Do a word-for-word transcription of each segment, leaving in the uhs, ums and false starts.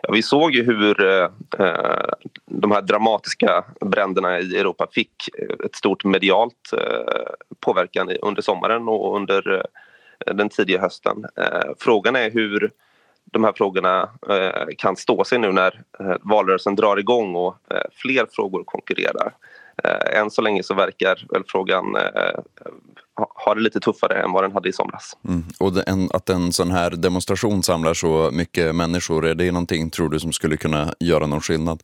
Ja, vi såg ju hur eh, de här dramatiska bränderna i Europa fick ett stort medialt eh, påverkan under sommaren och under eh, den tidiga hösten. Eh, frågan är hur de här frågorna eh, kan stå sig nu när eh, valrörelsen drar igång och eh, fler frågor konkurrerar. Eh, än så länge så verkar väl frågan eh, ha det lite tuffare än vad den hade i somras. Mm. Och det, en, att en sån här demonstration samlar så mycket människor, är det någonting, tror du, som skulle kunna göra någon skillnad?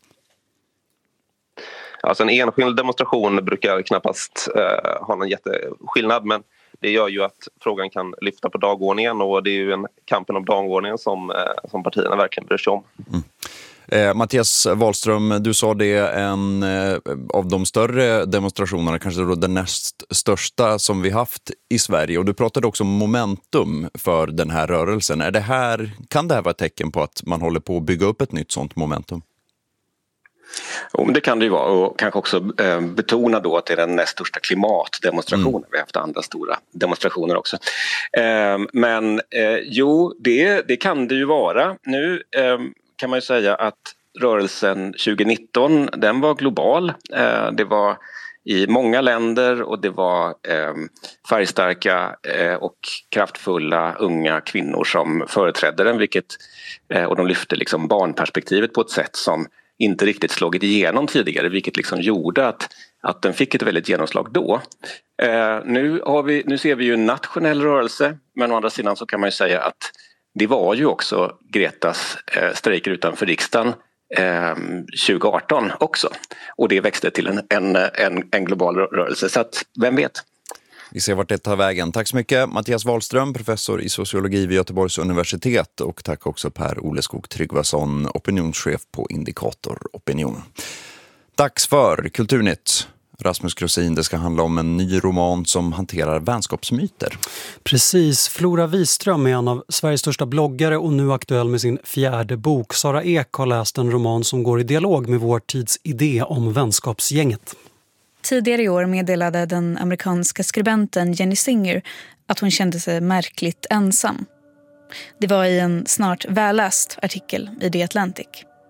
Alltså en enskild demonstration brukar knappast eh, ha någon jätteskillnad, men det gör ju att frågan kan lyfta på dagordningen, och det är ju en kampen om dagordningen som, eh, som partierna verkligen bryr sig om. Mm. Eh, Mattias Wahlström, du sa det, en eh, av de större demonstrationerna, kanske då den näst största som vi haft i Sverige, och du pratade också om momentum för den här rörelsen. Är det här, kan det här vara ett tecken på att man håller på att bygga upp ett nytt sånt momentum? Jo, men det kan det ju vara, och kanske också eh, betona då att det är den näst största klimatdemonstrationen. Mm. Vi har haft andra stora demonstrationer också. Eh, men eh, jo, det, det kan det ju vara. Nu eh, kan man ju säga att rörelsen tjugonitton, den var global. Eh, det var i många länder, och det var eh, färgstarka eh, och kraftfulla unga kvinnor som företrädde den, vilket, eh, och de lyfte liksom barnperspektivet på ett sätt som inte riktigt slagit igenom tidigare, vilket liksom gjorde att, att den fick ett väldigt genomslag då. Eh, nu, har vi, nu ser vi ju en nationell rörelse, men å andra sidan så kan man ju säga att det var ju också Gretas eh, strejker utanför riksdagen eh, tjugo arton också. Och det växte till en, en, en, en global rörelse, så att vem vet? Vi ser vart det tar vägen. Tack så mycket Mattias Wahlström, professor i sociologi vid Göteborgs universitet, och tack också Per-Ole Skog Tryggvason, opinionschef på Indikator Opinion. Dags för Kulturnytt. Rasmus Krosin, det ska handla om en ny roman som hanterar vänskapsmyter. Precis, Flora Wiström är en av Sveriges största bloggare och nu aktuell med sin fjärde bok. Sara Ek har läst en roman som går i dialog med vår tids idé om vänskapsgänget. Tidigare i år meddelade den amerikanska skribenten Jenny Singer att hon kände sig märkligt ensam. Det var i en snart välläst artikel i The Atlantic.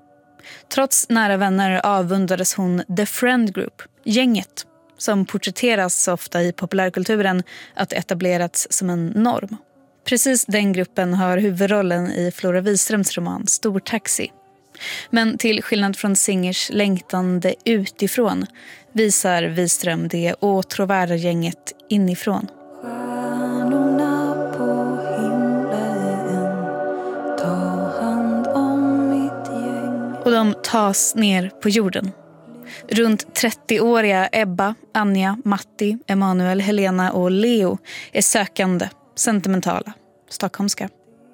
Trots nära vänner avundades hon The Friend Group, gänget, som porträtteras så ofta i populärkulturen att etablerats som en norm. Precis den gruppen har huvudrollen i Flora Wiströms roman Stor Taxi. Men till skillnad från Singers längtande utifrån visar Wiström det åtråvärda gänget inifrån. Stjärnorna på himlen, ta hand om mitt gäng. Och de tas ner på jorden. Runt trettio-åriga Ebba, Anja, Matti, Emanuel, Helena och Leo är sökande, sentimentala, stockholmska.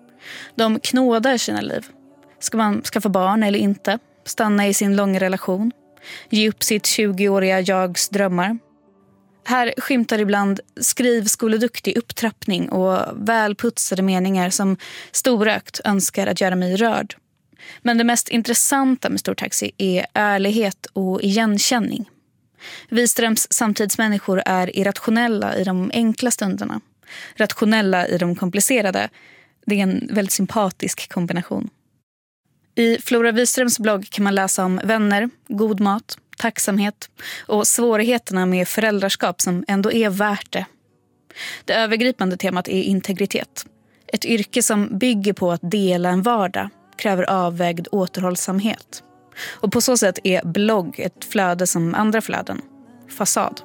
De knådar sina liv. Ska man skaffa barn eller inte? Stanna i sin långa relation? Ge upp sitt tjugoåriga jags drömmar? Här skymtar ibland skrivskoleduktig upptrappning och välputsade meningar som storökt önskar att göra mig rörd. Men det mest intressanta med Stor Taxi är ärlighet och igenkänning. Wiströms samtidsmänniskor är irrationella i de enkla stunderna. Rationella i de komplicerade. Det är en väldigt sympatisk kombination. I Flora Wiströms blogg kan man läsa om vänner, god mat, tacksamhet och svårigheterna med föräldraskap som ändå är värt det. Det övergripande temat är integritet. Ett yrke som bygger på att dela en vardag kräver avvägd återhållsamhet. Och på så sätt är blogg ett flöde som andra flöden. Fasad.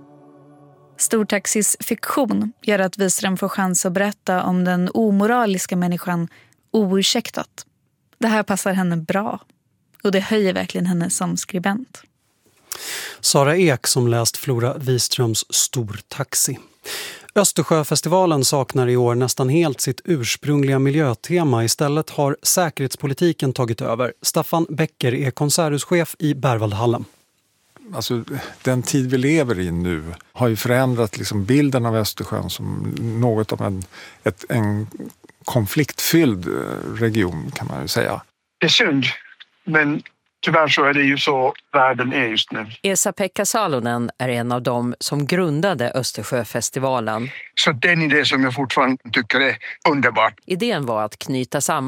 Stor Taxis fiktion gör att Wiström får chans att berätta om den omoraliska människan oursäktat. Det här passar henne bra. Och det höjer verkligen henne som skribent. Sara Ek som läst Flora Wiströms Stor Taxi. Östersjöfestivalen saknar i år nästan helt sitt ursprungliga miljötema. Istället har säkerhetspolitiken tagit över. Staffan Becker är konserthuschef i Berwaldhallen. Alltså, den tid vi lever i nu har ju förändrat liksom bilden av Östersjön som något av en, ett, en konfliktfylld region, kan man ju säga. Det är synd, men tyvärr så är det ju så världen är just nu. Esa-Pekka Salonen är en av dem som grundade Östersjöfestivalen. Så den idé som jag fortfarande tycker är underbart. Idén var att knyta samman